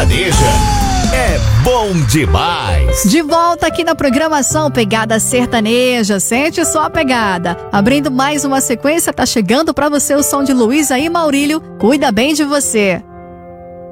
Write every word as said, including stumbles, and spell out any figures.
sertaneja é bom demais. De volta aqui na programação Pegada Sertaneja. Sente só a pegada. Abrindo mais uma sequência, tá chegando pra você o som de Luísa e Maurílio. Cuida bem de você.